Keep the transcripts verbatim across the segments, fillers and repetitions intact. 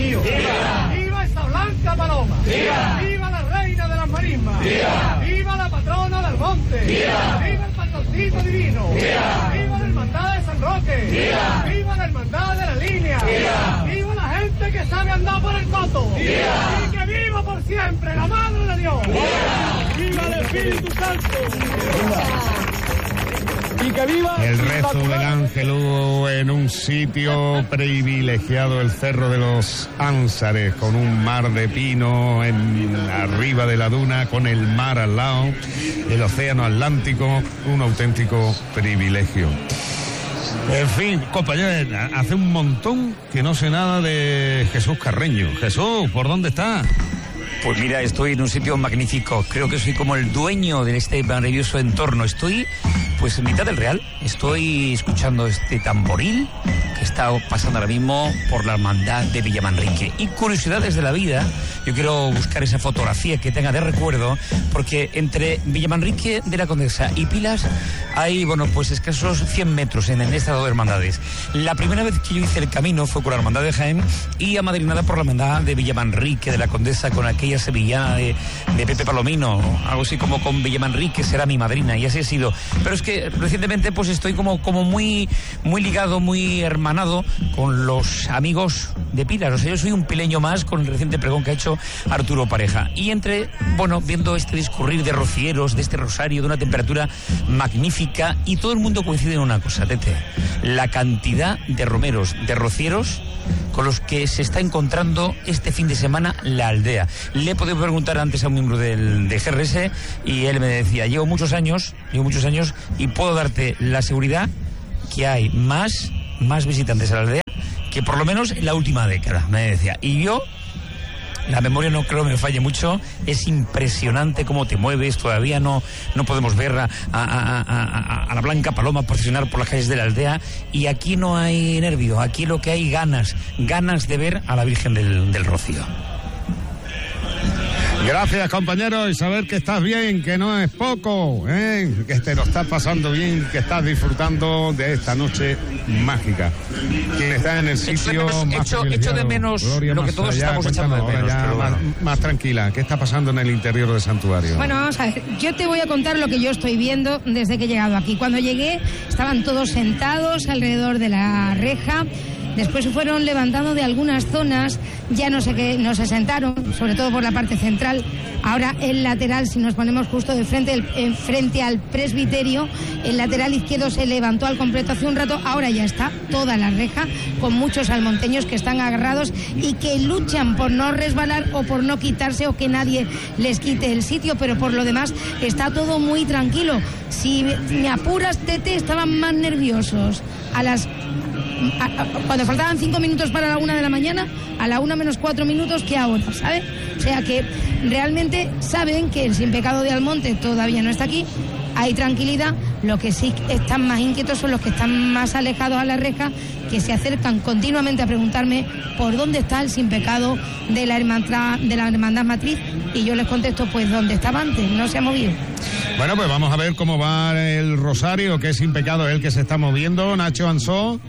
mío. ¡Viva! ¡Viva esa blanca paloma! ¡Viva! ¡Viva la reina de las marismas! ¡Viva! ¡Viva la patrona del monte! ¡Viva! ¡Viva el patroncito divino! ¡Viva! ¡Viva la hermandad de San Roque! ¡Viva! ¡Viva la hermandad de la línea! ¡Viva! ¡Viva la gente que sabe andar por el coto! ¡Viva! ¡Y que viva por siempre la Madre de Dios! ¡Viva! ¡Viva el Espíritu Santo! ¡Viva! Y que viva el rezo del Ángelus en un sitio privilegiado, el Cerro de los Ánsares, con un mar de pino en arriba de la duna, con el mar al lado, el océano Atlántico, un auténtico privilegio. En fin, compañeros, hace un montón que no sé nada de Jesús Carreño. Jesús, ¿por dónde está? Pues mira, estoy en un sitio magnífico. Creo que soy como el dueño de este maravilloso entorno. Estoy, pues, en mitad del Real. Estoy escuchando este tamboril que está pasando ahora mismo por la hermandad de Villamanrique. Y curiosidades de la vida, yo quiero buscar esa fotografía que tenga de recuerdo, porque entre Villamanrique de la Condesa y Pilas hay, bueno, pues escasos cien metros en, en estas dos hermandades. La primera vez que yo hice el camino fue con la hermandad de Jaén y amadrinada por la hermandad de Villamanrique de la Condesa, con aquella sevillana de, de Pepe Palomino, algo así como con Villamanrique será mi madrina, y así ha sido. Pero es que recientemente pues estoy como, como muy, muy ligado, muy hermanado con los amigos de Pilar. O sea, yo soy un pileño más con el reciente pregón que ha hecho Arturo Pareja. Y entre, bueno, viendo este discurrir de rocieros, de este rosario, de una temperatura magnífica, y todo el mundo coincide en una cosa, Tete: la cantidad de romeros, de rocieros con los que se está encontrando este fin de semana la aldea. Le he podido preguntar antes a un miembro del, de G R S y él me decía: llevo muchos años, llevo muchos años y puedo darte la seguridad que hay más, más visitantes a la aldea que por lo menos en la última década, me decía. Y yo, la memoria no creo que me falle mucho, es impresionante cómo te mueves. Todavía no, no podemos ver a, a, a, a, a la blanca paloma procesionar por las calles de la aldea, y aquí no hay nervio, aquí lo que hay ganas, ganas de ver a la Virgen del, del Rocío. Gracias, compañeros, y saber que estás bien, que no es poco, ¿eh? Que te lo estás pasando bien, que estás disfrutando de esta noche mágica, que estás en el sitio echo, más echo, echo de menos Gloria, lo que todos allá, estamos echando de menos, ya, pero bueno. más, más tranquila. ¿Qué está pasando en el interior del santuario? Bueno, vamos a ver, yo te voy a contar lo que yo estoy viendo desde que he llegado aquí. Cuando llegué estaban todos sentados alrededor de la reja. Después se fueron levantando de algunas zonas, ya no sé qué, no se sentaron, sobre todo por la parte central. Ahora el lateral, si nos ponemos justo de frente, el, en frente al presbiterio, el lateral izquierdo se levantó al completo hace un rato. Ahora ya está toda la reja, con muchos almonteños que están agarrados y que luchan por no resbalar o por no quitarse, o que nadie les quite el sitio, pero por lo demás está todo muy tranquilo. Si me apuras, Tete, estaban más nerviosos a las... A, a, cuando faltaban cinco minutos para la una de la mañana, a la una menos cuatro minutos que ahora, ¿sabes? O sea que realmente saben que el sin pecado de Almonte todavía no está aquí, hay tranquilidad. Lo que sí están más inquietos son los que están más alejados a la reja, que se acercan continuamente a preguntarme por dónde está el sin pecado de la hermandad, de la hermandad matriz, y yo les contesto pues dónde estaba antes, no se ha movido. Bueno, pues vamos a ver cómo va el rosario, que es sin pecado el que se está moviendo. Nacho Ansó.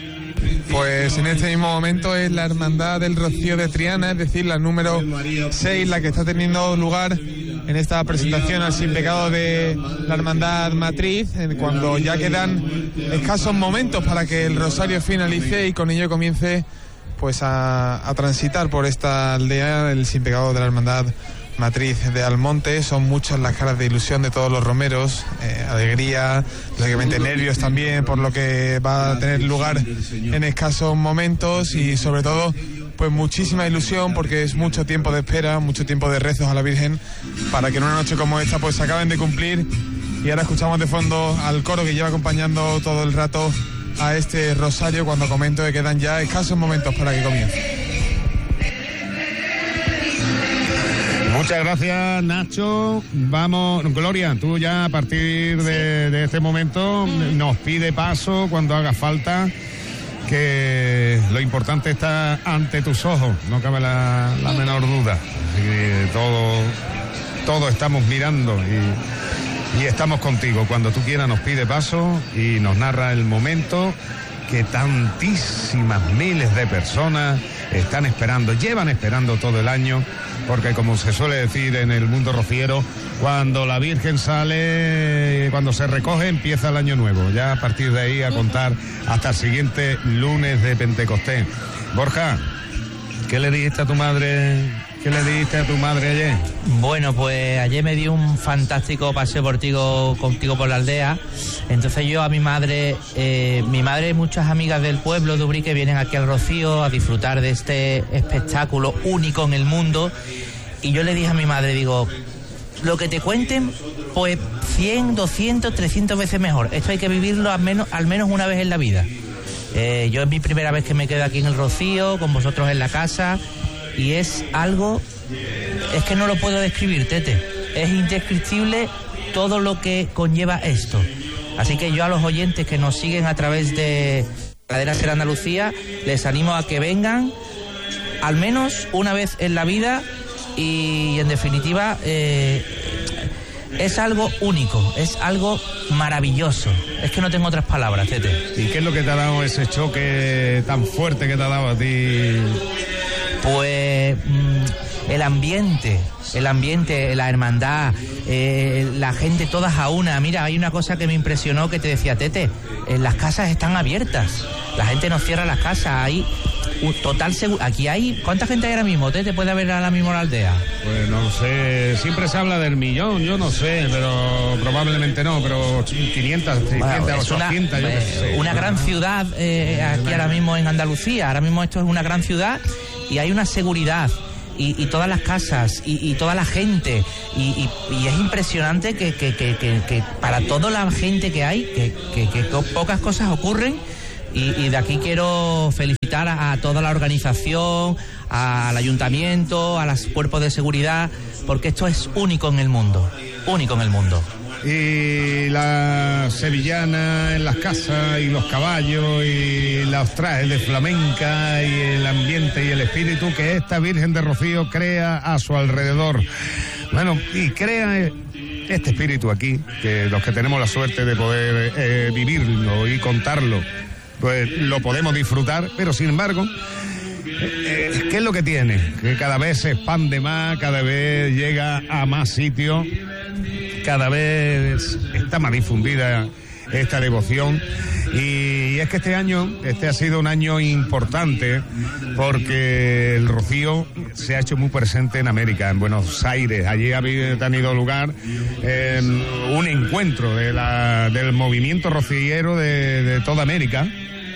Pues en este mismo momento es la Hermandad del Rocío de Triana, es decir, la número seis, la que está teniendo lugar en esta presentación al sin pecado de la Hermandad Matriz, cuando ya quedan escasos momentos para que el rosario finalice y con ello comience pues a, a transitar por esta aldea el sin pecado de la Hermandad Matriz de Almonte. Son muchas las caras de ilusión de todos los romeros, eh, alegría, lógicamente nervios también por lo que va a tener lugar en escasos momentos, y sobre todo pues muchísima ilusión porque es mucho tiempo de espera, mucho tiempo de rezos a la Virgen para que en una noche como esta pues se acaben de cumplir. Y ahora escuchamos de fondo al coro que lleva acompañando todo el rato a este rosario, cuando comento que quedan ya escasos momentos para que comience. Muchas gracias, Nacho. Vamos, Gloria, tú ya a partir de, de este momento nos pide paso cuando haga falta, que lo importante está ante tus ojos, no cabe la, la menor duda. Así que todo, todo estamos mirando y, y estamos contigo. Cuando tú quieras nos pide paso y nos narra el momento que tantísimas miles de personas están esperando, llevan esperando todo el año, porque como se suele decir en el mundo rociero, cuando la Virgen sale, cuando se recoge, empieza el año nuevo, ya a partir de ahí a contar hasta el siguiente lunes de Pentecostés. Borja, ¿qué le dijiste a tu madre? ¿Qué le dijiste a tu madre ayer? Bueno, pues ayer me di un fantástico paseo contigo, contigo por la aldea. Entonces yo a mi madre, eh, mi madre y muchas amigas del pueblo de Ubrique vienen aquí al Rocío a disfrutar de este espectáculo único en el mundo. Y yo le dije a mi madre, digo, lo que te cuenten, pues cien, doscientos, trescientas veces mejor. Esto hay que vivirlo al menos, al menos una vez en la vida. Eh, yo es mi primera vez que me quedo aquí en el Rocío, con vosotros en la casa. Y es algo, es que no lo puedo describir, Tete. Es indescriptible todo lo que conlleva esto. Así que yo a los oyentes que nos siguen a través de Cadena Ser Andalucía, les animo a que vengan al menos una vez en la vida y en definitiva eh, es algo único, es algo maravilloso. Es que no tengo otras palabras, Tete. ¿Y qué es lo que te ha dado ese choque tan fuerte que te ha dado a ti? Pues mmm, el ambiente, el ambiente, la hermandad, eh, la gente todas a una. Mira, hay una cosa que me impresionó que te decía, Tete, eh, las casas están abiertas, la gente no cierra las casas, hay un total seguro. Aquí hay, ¿cuánta gente hay ahora mismo, Tete? ¿Puede haber ahora mismo en la aldea? Pues no sé, siempre se habla del millón, yo no sé, pero probablemente no, pero quinientas, seiscientas, bueno, es ochocientas, una, yo eh, qué sé. una gran ciudad eh, aquí ahora mismo en Andalucía, ahora mismo esto es una gran ciudad y hay una seguridad. Y, y todas las casas y, y toda la gente y, y, y es impresionante que, que, que, que, que para toda la gente que hay que, que, que pocas cosas ocurren y, y de aquí quiero felicitar a, a toda la organización, al ayuntamiento, a los cuerpos de seguridad, porque esto es único en el mundo, único en el mundo. Y la sevillana en las casas y los caballos y los trajes de flamenca y el ambiente y el espíritu que esta Virgen de Rocío crea a su alrededor. Bueno, y crea este espíritu aquí, que los que tenemos la suerte de poder eh, vivirlo y contarlo, pues lo podemos disfrutar, pero sin embargo, eh, ¿qué es lo que tiene? Que cada vez se expande más, cada vez llega a más sitios, cada vez está más difundida esta devoción. Y es que este año, este ha sido un año importante porque el Rocío se ha hecho muy presente en América, en Buenos Aires. Allí ha tenido lugar eh, un encuentro de la, del movimiento rociero de, de toda América.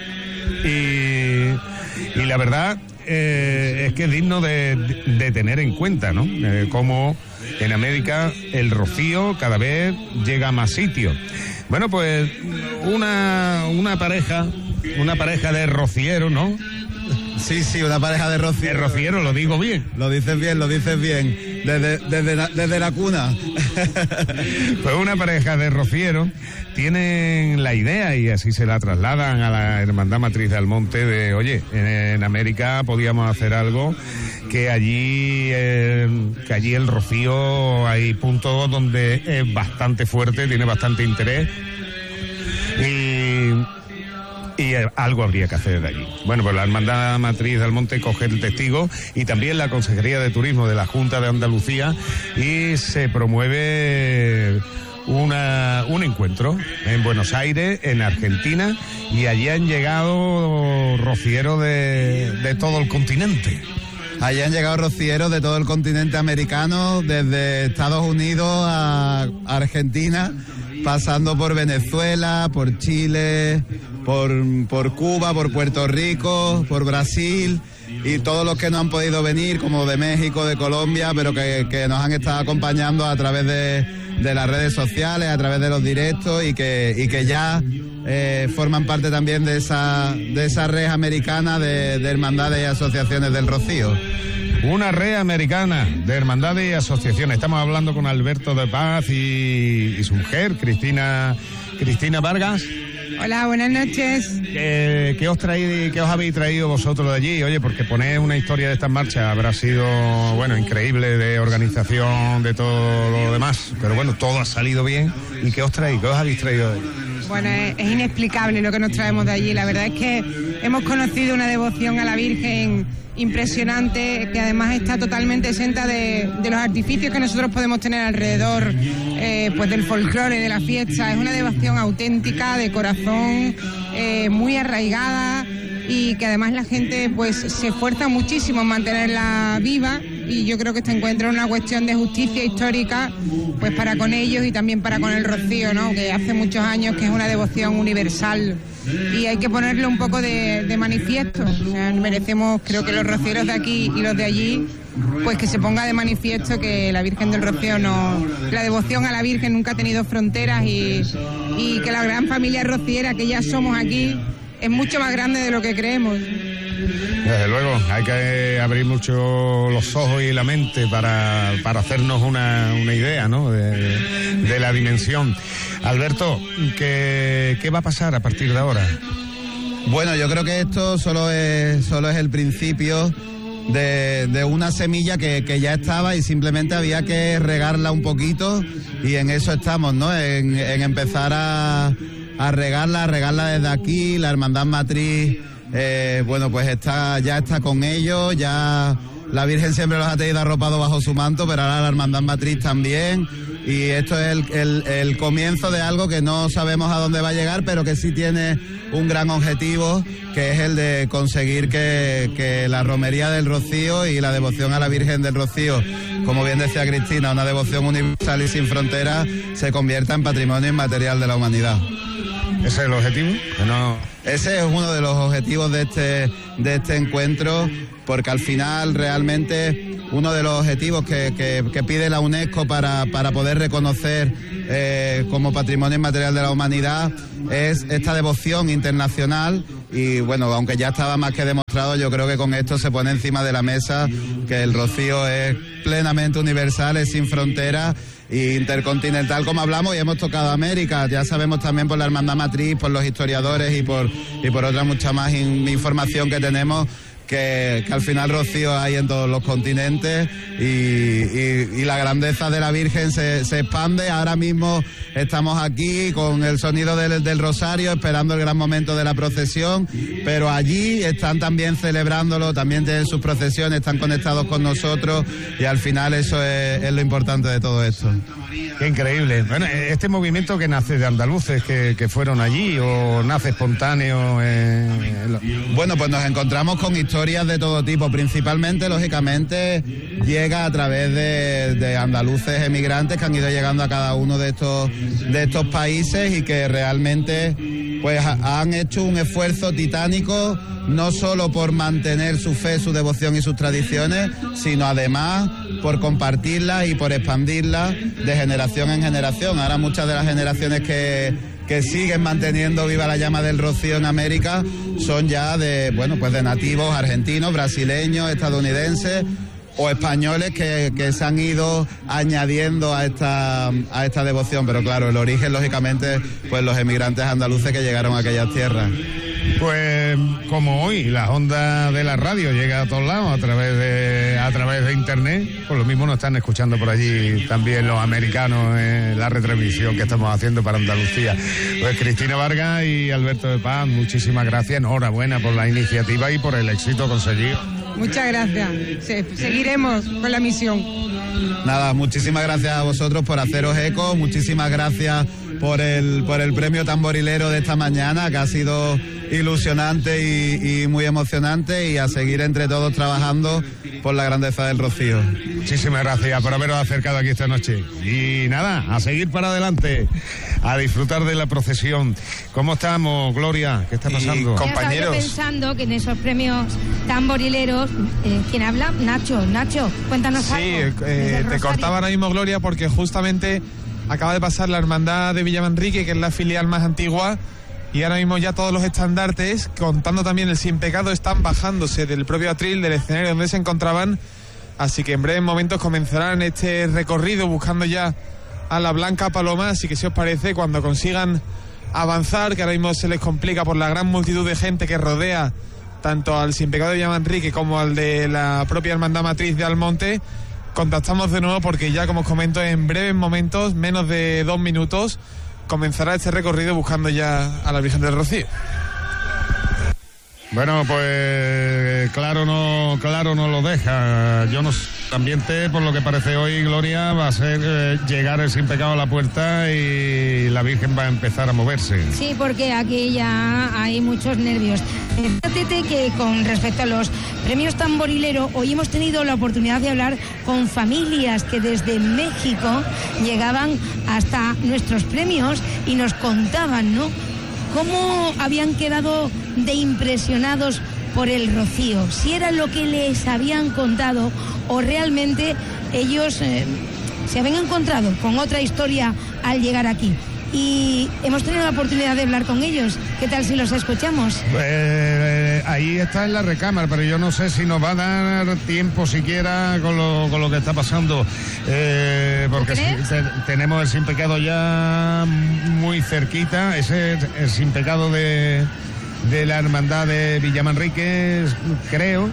Y, y la verdad eh, es que es digno de, de tener en cuenta, ¿no? Eh, cómo en América el Rocío cada vez llega a más sitios. Bueno, pues una, una pareja, una pareja de rocieros, ¿no? Sí, sí, una pareja de rocieros. De rocieros, lo digo bien. Lo dices bien, lo dices bien. Desde, desde, la, desde la cuna. Pues una pareja de rocieros tienen la idea, y así se la trasladan a la Hermandad Matriz de Almonte, de, oye, en, en América podíamos hacer algo, que allí, eh, que allí el Rocío hay puntos donde es bastante fuerte, tiene bastante interés, y... y algo habría que hacer de allí. Bueno, pues la Hermandad Matriz de Almonte coge el testigo y también la Consejería de Turismo de la Junta de Andalucía y se promueve una, un encuentro en Buenos Aires, en Argentina, y allí han llegado rocieros de, de todo el continente. Allí han llegado rocieros de todo el continente americano, desde Estados Unidos a Argentina, pasando por Venezuela, por Chile, por, por Cuba, por Puerto Rico, por Brasil, y todos los que no han podido venir, como de México, de Colombia, pero que, que nos han estado acompañando a través de, de las redes sociales, a través de los directos, y que, y que ya eh, forman parte también de esa, de esa red americana de, de hermandades y asociaciones del Rocío. Una red americana de hermandades y asociaciones. Estamos hablando con Alberto de Paz y, y su mujer, Cristina, Cristina Vargas. Hola, buenas noches. ¿Qué, qué os traí, qué os habéis traído vosotros de allí? Oye, porque poner una historia de estas marchas habrá sido, bueno, increíble, de organización, de todo lo demás, pero bueno, todo ha salido bien. ¿Y qué os traí? ¿Qué os habéis traído de allí? Bueno, es, es inexplicable lo que nos traemos de allí. La verdad es que hemos conocido una devoción a la Virgen impresionante, que además está totalmente exenta de, de los artificios que nosotros podemos tener alrededor, eh, pues del folclore, de la fiesta. Es una devoción auténtica, de corazón, eh, muy arraigada, y que además la gente pues se esfuerza muchísimo en mantenerla viva, y yo creo que este encuentro es una cuestión de justicia histórica pues para con ellos y también para con el Rocío, ¿no? Que hace muchos años que es una devoción universal y hay que ponerle un poco de, de manifiesto. O sea, merecemos, creo que los rocieros de aquí y los de allí, pues que se ponga de manifiesto que la Virgen del Rocío no, la devoción a la Virgen nunca ha tenido fronteras, y, y que la gran familia rociera que ya somos aquí es mucho más grande de lo que creemos. Desde luego, hay que abrir mucho los ojos y la mente para, para hacernos una, una idea, ¿no? de, de la dimensión. Alberto, ¿qué, ¿qué va a pasar a partir de ahora? Bueno, yo creo que esto solo es, solo es el principio de, de una semilla que, que ya estaba y simplemente había que regarla un poquito, y en eso estamos, ¿no? En, en empezar a, a regarla, a regarla desde aquí. La Hermandad Matriz, eh, bueno, pues está ya está con ellos, ya la Virgen siempre los ha tenido arropados bajo su manto, pero ahora la Hermandad Matriz también. Y esto es el, el, el comienzo de algo que no sabemos a dónde va a llegar, pero que sí tiene un gran objetivo, que es el de conseguir que, que la romería del Rocío y la devoción a la Virgen del Rocío, como bien decía Cristina, una devoción universal y sin fronteras, se convierta en patrimonio inmaterial de la humanidad. ¿Ese es el objetivo? Que no... Ese es uno de los objetivos de este, de este encuentro, porque al final realmente uno de los objetivos que, que, que pide la UNESCO para, para poder reconocer eh, como patrimonio inmaterial de la humanidad es esta devoción internacional. Y bueno, aunque ya estaba más que demostrado, yo creo que con esto se pone encima de la mesa que el Rocío es plenamente universal, es sin fronteras e intercontinental, como hablamos, y hemos tocado América. Ya sabemos también por la Hermandad Matriz, por los historiadores y por, y por otra mucha más in, información que tenemos, Que, que al final Rocío hay en todos los continentes, y, y, y la grandeza de la Virgen se, se expande. Ahora mismo estamos aquí con el sonido del, del rosario, esperando el gran momento de la procesión, pero allí están también celebrándolo, también tienen sus procesiones, están conectados con nosotros, y al final eso es, es lo importante de todo esto. Qué increíble. Bueno, este movimiento que nace de andaluces que, que fueron allí, o nace espontáneo. Eh, bueno, pues nos encontramos con historias de todo tipo. Principalmente, lógicamente, llega a través de, de andaluces emigrantes que han ido llegando a cada uno de estos de estos países, y que realmente pues han hecho un esfuerzo titánico, no solo por mantener su fe, su devoción y sus tradiciones, sino además por compartirlas y por expandirlas de generación en generación. Ahora muchas de las generaciones que, que siguen manteniendo viva la llama del Rocío en América son ya de, bueno, pues de nativos argentinos, brasileños, estadounidenses o españoles que, que se han ido añadiendo a esta a esta devoción. Pero claro, el origen, lógicamente, pues los emigrantes andaluces que llegaron a aquellas tierras. Pues como hoy la onda de la radio llega a todos lados a través de a través de internet, pues lo mismo nos están escuchando por allí también los americanos en la retransmisión que estamos haciendo para Andalucía. Pues Cristina Vargas y Alberto de Paz, muchísimas gracias, enhorabuena por la iniciativa y por el éxito conseguido. Muchas gracias, seguiremos con la misión. Nada, muchísimas gracias a vosotros por haceros eco, muchísimas gracias por el por el premio tamborilero de esta mañana, que ha sido ilusionante y, y muy emocionante, y a seguir entre todos trabajando por la grandeza del Rocío. Muchísimas gracias por haberos acercado aquí esta noche. Y nada, a seguir para adelante, a disfrutar de la procesión. ¿Cómo estamos, Gloria? ¿Qué está pasando? Y compañeros. Estaba pensando que en esos premios tamborileros, eh, ¿quién habla? Nacho, Nacho, cuéntanos sí, algo. Sí, eh, te cortaba ahora mismo, Gloria, porque justamente acaba de pasar la Hermandad de Villamanrique, que es la filial más antigua, y ahora mismo ya todos los estandartes, contando también el Sin Pecado, están bajándose del propio atril, del escenario donde se encontraban, así que en breves momentos comenzarán este recorrido buscando ya a la Blanca Paloma. Así que, si os parece, cuando consigan avanzar, que ahora mismo se les complica por la gran multitud de gente que rodea tanto al Sin Pecado de Villamanrique como al de la propia Hermandad Matriz de Almonte, contactamos de nuevo, porque ya, como os comento, en breves momentos, menos de dos minutos, comenzará este recorrido buscando ya a la Virgen del Rocío. Bueno, pues claro no, claro no lo deja. Yo no sé, el ambiente, por lo que parece hoy, Gloria, va a ser eh, llegar el sin pecado a la puerta y la Virgen va a empezar a moverse. Sí, porque aquí ya hay muchos nervios. Fíjate que con respecto a los premios Tamborilero, hoy hemos tenido la oportunidad de hablar con familias que desde México llegaban hasta nuestros premios y nos contaban, ¿no?, cómo habían quedado de impresionados por el Rocío, si era lo que les habían contado o realmente ellos eh, se habían encontrado con otra historia al llegar aquí. Y hemos tenido la oportunidad de hablar con ellos. ¿Qué tal si los escuchamos? Eh, ahí está en la recámara, pero yo no sé si nos va a dar tiempo siquiera con lo, con lo que está pasando, eh, porque si, te, tenemos el sin pecado ya muy cerquita. Ese es el sin pecado de, de la hermandad de Villamanrique, creo.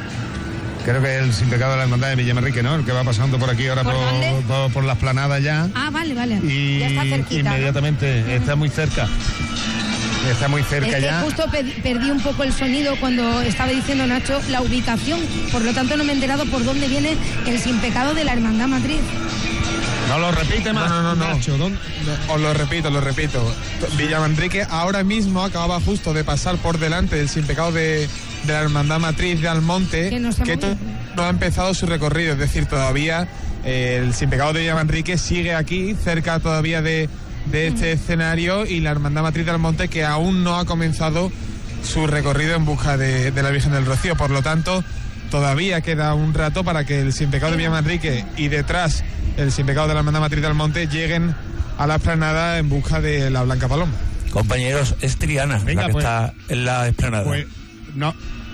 Creo que el sin pecado de la hermandad de Villamanrique, ¿no? El que va pasando por aquí ahora por, por, por, por la esplanada ya. Ah, vale, vale. Y ya está cerquita, inmediatamente, ¿no? Está muy cerca. Está muy cerca es que ya. Justo perdí un poco el sonido cuando estaba diciendo Nacho la ubicación, por lo tanto no me he enterado por dónde viene el sin pecado de la hermandad matriz. No lo repite más, no, no, no, Nacho. no. Os lo repito, lo repito. Villamanrique ahora mismo acababa justo de pasar por delante del sin pecado de, de la hermandad matriz de Almonte, que no, que to- no ha empezado su recorrido, es decir, todavía eh, el sin pecado de Villamanrique sigue aquí, cerca todavía de, de este uh-huh. escenario, y la hermandad matriz de Almonte que aún no ha comenzado su recorrido en busca de, de la Virgen del Rocío. Por lo tanto, todavía queda un rato para que el sin pecado de Villamanrique y detrás el sin pecado de la hermandad matriz de Almonte lleguen a la explanada en busca de la Blanca Paloma. Compañeros, es Triana. Venga, la que pues, está en la explanada. Pues, no,